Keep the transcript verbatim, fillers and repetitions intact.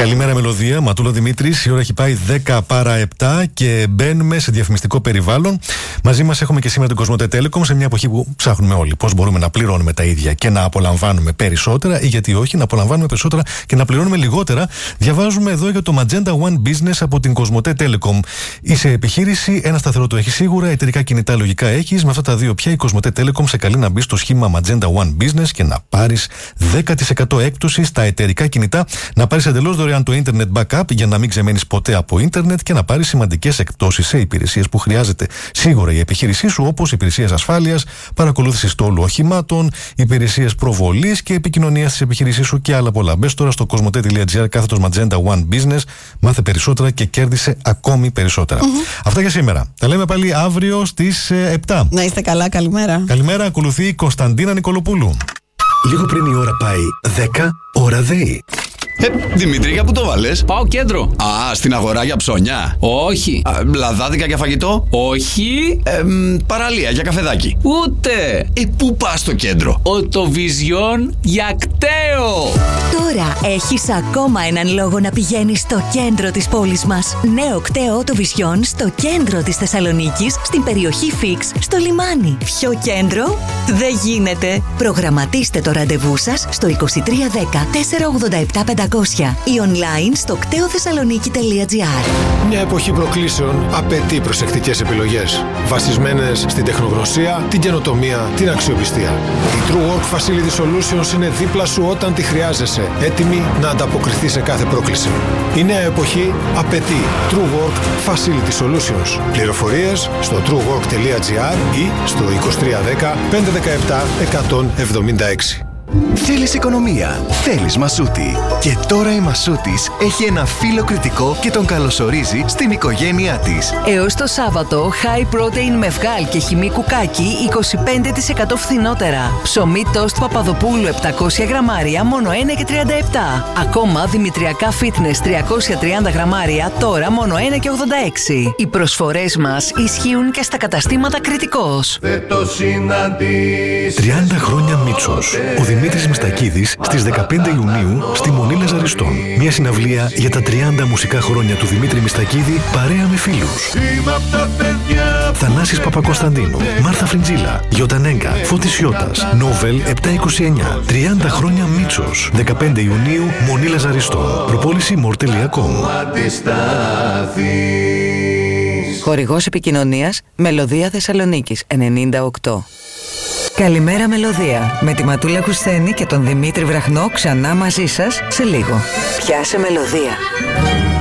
Καλημέρα Μελωδία, Ματούλα Δημήτρης. Η ώρα έχει πάει δέκα παρά επτά και μπαίνουμε σε διαφημιστικό περιβάλλον. Μαζί μας έχουμε και σήμερα τον Κοσμοτέ Telecom, σε μια εποχή που ψάχνουμε όλοι πώς μπορούμε να πληρώνουμε τα ίδια και να απολαμβάνουμε περισσότερα, ή γιατί όχι, να απολαμβάνουμε περισσότερα και να πληρώνουμε λιγότερα. Διαβάζουμε εδώ για το Magenta One Business από την Κοσμοτέ Telecom. Είσαι επιχείρηση, ένα σταθερό το έχει σίγουρα, εταιρικά κινητά λογικά έχεις. Με αυτά τα δύο πια η Κοσμοτέ Telecom σε καλεί να μπει στο σχήμα Magenta One Business και να πάρεις δέκα τοις εκατό έκπτωση στα εταιρικά κινητά, να πάρεις εντελώς δωρεάν το Internet Backup για να μην ξεμένεις ποτέ από Ίντερνετ και να πάρεις σημαντικές εκπτώσεις σε υπηρεσίες που χρειάζεται σίγουρα η επιχείρησή σου, όπως υπηρεσίες ασφάλειας, παρακολούθηση τόλου οχημάτων, υπηρεσίες προβολής και επικοινωνίας της επιχείρησής σου και άλλα πολλά. Μπες τώρα στο κοσμοτέ.gr κάθετος Magenta One Business, μάθε περισσότερα και κέρδισε ακόμη περισσότερα. Mm-hmm. Αυτά για σήμερα. Τα λέμε πάλι αύριο στις επτά. Να είστε καλά, καλημέρα. Καλημέρα, ακολουθεί η Κωνσταντίνα Νικολοπούλου. Λίγο πριν η ώρα πάει δέκα, ώρα ΔΕΗ. Ε, Δημήτρη, για πού το βάλες? Πάω κέντρο. Α, στην αγορά για ψώνια. Όχι. Α, λαδάδικα για φαγητό. Όχι. Ε, μ, παραλία για καφεδάκι. Ούτε. Ε, πού πας στο κέντρο? Οτοβιζιόν για κταίο. Τώρα έχεις ακόμα έναν λόγο να πηγαίνεις στο κέντρο της πόλης μας. Νέο κταίο Οτοβιζιόν στο κέντρο της Θεσσαλονίκης, στην περιοχή Φίξ, στο λιμάνι. Πιο κέντρο δεν γίνεται. Προγραμματίστε το ραντεβού σας στο είκοσι τρία δέκα τετρακόσια ογδόντα επτά πεντακόσια ή online στο κτέοθεσσαλονίκη τελεία τζι άρ. Μια εποχή προκλήσεων απαιτεί προσεκτικές επιλογές, βασισμένες στην τεχνογνωσία, την καινοτομία, την αξιοπιστία. Η True Work Facility Solutions είναι δίπλα σου όταν τη χρειάζεσαι, έτοιμη να ανταποκριθεί σε κάθε πρόκληση. Η νέα εποχή απαιτεί True Work Facility Solutions. Πληροφορίες στο true work τελεία τζι άρ ή στο είκοσι τρία δέκα πεντακόσια δεκαεπτά εκατόν εβδομήντα έξι. Θέλεις οικονομία, θέλεις Μασούτη. Και τώρα η Μασούτης έχει ένα φίλο κριτικό και τον καλωσορίζει στην οικογένειά της. Έως το Σάββατο, high protein με βγάλ και χυμή κουκάκι είκοσι πέντε τοις εκατό φθηνότερα. Ψωμί τόστ Παπαδοπούλου επτακόσια γραμμάρια μόνο ένα και τριάντα επτά. Ακόμα δημητριακά fitness τριακόσια τριάντα γραμμάρια τώρα μόνο ένα και ογδόντα έξι. Οι προσφορές μας ισχύουν και στα καταστήματα Κριτικός. τριάντα χρόνια Μίτσος. Ο Δημήτρης Μιστακίδης στις δεκαπέντε Ιουνίου στη Μονή Λαζαριστών. Μια συναυλία για τα τριάντα μουσικά χρόνια του Δημήτρη Μιστακίδη παρέα με φίλους. Θανάσης Παπακοσταντίνου, Μάρθα Φριντζίλα, Γιωτανέγκα, Φώτης Ιώτας, Νόβελ επτακόσια είκοσι εννιά. τριάντα χρόνια Μίτσος. δεκαπέντε Ιουνίου Μονή Λαζαριστών. Προπόληση μορ τελεία κομ. Χορηγός επικοινωνίας Μελωδία Θεσσαλονίκης ενενήντα οκτώ. Καλημέρα Μελωδία, με τη Ματούλα Κουσθένη και τον Δημήτρη Βραχνό ξανά μαζί σας σε λίγο. Πιάσε Μελωδία.